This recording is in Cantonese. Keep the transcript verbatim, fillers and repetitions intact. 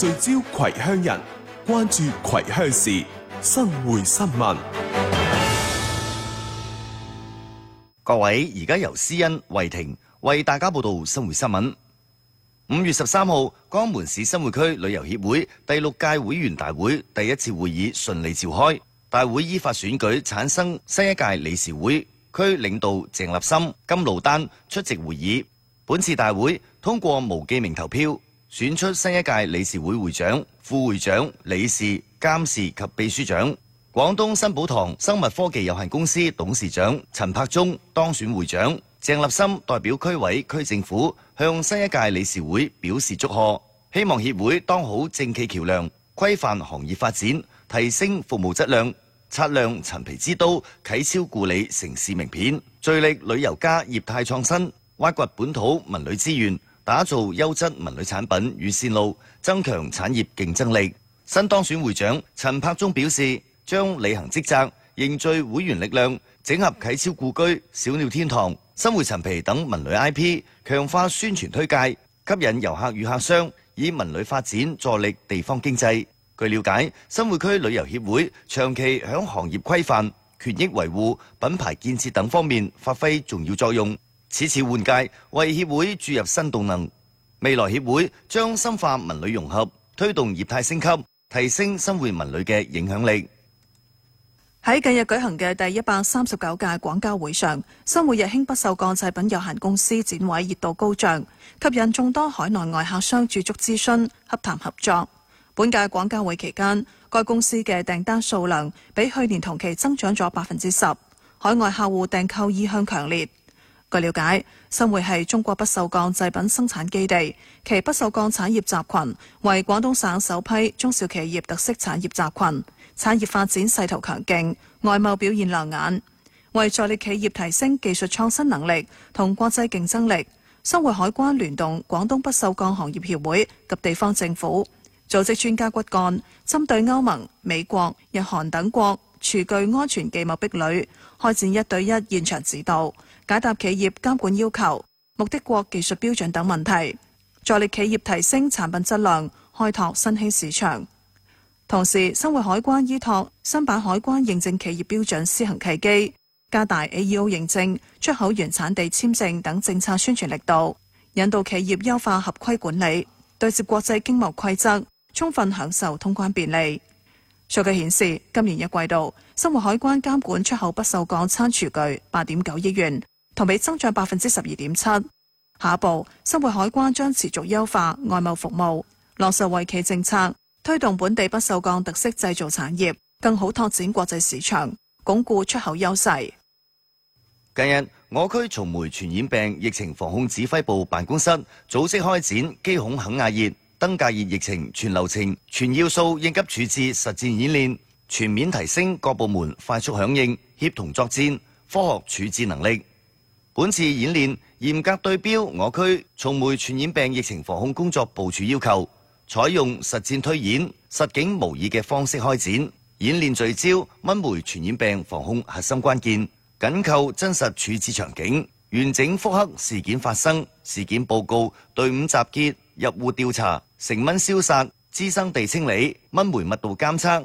聚焦葵鄉人，關注葵鄉事，生活新聞。 各位，而家由思欣、慧婷為大家報道生活新聞。五月十三號，江門市新會區旅遊協會第六屆會員大會第一次會議順利召開，大會依法選舉產生新一屆理事會，區領導鄭立森、金路丹出席會議。本次大會通過無記名投票，選出新一屆理事會會長、副會長、理事、監事及秘書長。廣東新寶堂生物科技有限公司董事長陳柏忠當選會長。鄭立森代表區委區政府向新一屆理事會表示祝賀，希望協會當好政企橋樑，規範行業發展，提升服務質量，擦亮陳皮之刀啟超故里城市名片，聚力旅遊加業態創新，挖掘本土文旅資源，打造優質文旅產品與線路，增強產業競爭力。新當選會長陳柏忠表示，將履行職責，凝聚會員力量，整合啟超故居、小鳥天堂、新會陳皮等文旅 I P， 強化宣傳推介，吸引遊客與客商，以文旅發展助力地方經濟。據了解，新會區旅遊協會長期響行業規範、權益維護、品牌建設等方面發揮重要作用。此次換屆為協會注入新動能，未來協會將深化文旅融合，推動業態升級，提升新會文旅嘅影響力。 喺近日舉行嘅第一百三十九屆廣交會上，新會日興不鏽鋼製品有限公司展位熱度高漲，吸引眾多海內外客商駐足諮詢、洽談合作。本屆廣交會期間，該公司嘅訂單數量比去年同期增長咗百分之十，海外客戶訂購意向強烈。據了解，新會係中國不鏽鋼製品生產基地，其不鏽鋼產業集群為廣東省首批中小企業特色產業集群，產業發展勢頭強勁，外貿表現亮眼。為助力企業提升技術創新能力同國際競爭力，新會海關聯動廣東不鏽鋼行業協會及地方政府，組織專家骨幹，針對歐盟、美國、日韓等國廚具安全技貿壁壘，開展一對一現場指導，解答企業監管要求、目的國技術標準等問題，助力企業提升產品質量，開拓新興市場。同時，新會海關依託新版海關認證企業標準施行契機，加大 A E O 認證、出口原產地簽證等政策宣傳力度，引導企業優化合規管理，對接國際經貿規則，充分享受通關便利。數據顯示，今年一季度，新會海關監管出口不鏽鋼餐廚具八點九億元，同比增長百分之十二點七。下一步，新會海關將持續優化外貿服務，落實惠企政策，推動本地不鏽鋼特色製造產業，更好拓展國際市場，鞏固出口優勢。 近日，我區蟲媒傳染病疫情防控指揮部辦公室組織開展基孔肯亞熱、登革熱疫情全流程全要素應急處置實戰演練，全面提升各部門快速響應、協同作戰、科學處置能力。本次演練嚴格對標我區蟲媒傳染病疫情防控工作部署要求，採用實戰推演、實景模擬嘅方式開展演練，聚焦蚊媒傳染病防控核心關鍵，緊扣真實處置場景，完整複刻事件發生、事件報告、隊伍集結、入戶調查、成蚊消殺、滋生地清理、蚊媒密度監測、